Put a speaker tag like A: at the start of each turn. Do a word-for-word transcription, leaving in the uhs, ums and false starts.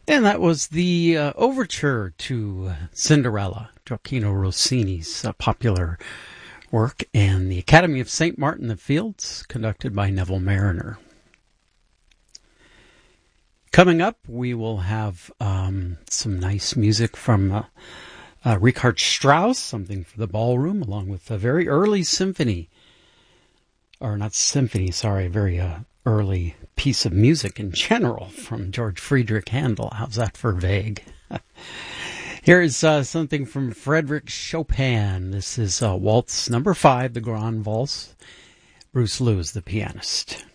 A: And that was the uh, overture to Cinderella, Gioacchino Rossini's uh, popular work, and the Academy of Saint Martin the Fields, conducted by Neville Mariner. Coming up, we will have um, some nice music from uh, uh, Richard Strauss, something for the ballroom, along with a very early symphony, or not symphony, sorry, a very uh, early piece of music in general from George Friedrich Handel. How's that for vague? Here's uh, something from Frédéric Chopin. This is uh, Waltz number five, the Grand Valse. Bruce Lou is the pianist.